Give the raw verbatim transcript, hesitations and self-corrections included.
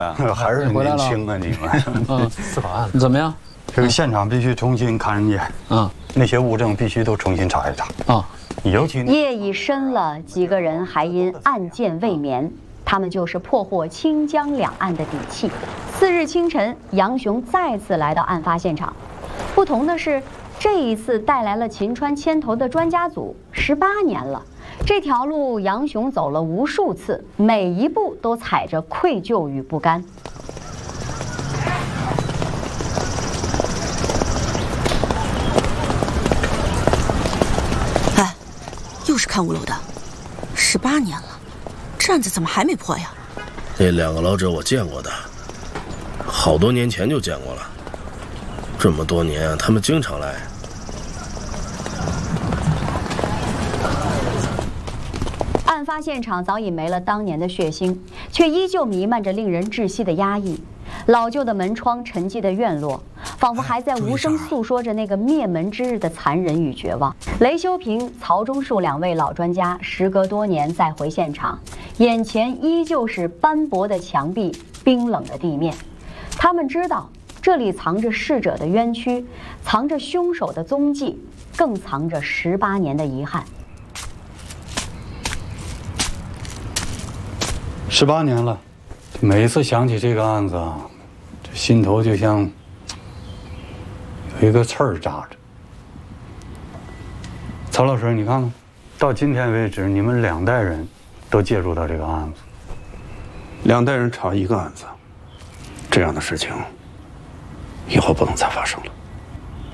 还是年轻啊，你们。 嗯， 思考案怎么样？ 这个现场必须重新看一眼， 啊， 那些物证必须都重新查一查啊。 尤其夜已深了，几个人还因案件未眠。他们就是破获清江两岸的底气。次日清晨，杨雄再次来到案发现场，不同的是，这一次带来了秦川牵头的专家组。十八年了，这条路杨雄走了无数次，每一步都踩着愧疚与不甘。 哎，又是看五楼的，十八年了。这案子怎么还没破呀？ 那两个老者我见过的，好多年前就见过了。这么多年，他们经常来。 案发现场早已没了当年的血腥，却依旧弥漫着令人窒息的压抑。老旧的门窗，沉寂的院落，仿佛还在无声诉说着那个灭门之日的残忍与绝望。雷修平、曹忠树两位老专家，时隔多年再回现场，眼前依旧是斑驳的墙壁、冰冷的地面。他们知道，这里藏着逝者的冤屈，藏着凶手的踪迹，更藏着十八年的遗憾。 十八年了，每一次想起这个案子啊，这心头就像有一个刺儿扎着。曹老师，你看看，到今天为止，你们两代人都介入到这个案子， 两代人查一个案子，这样的事情以后不能再发生了。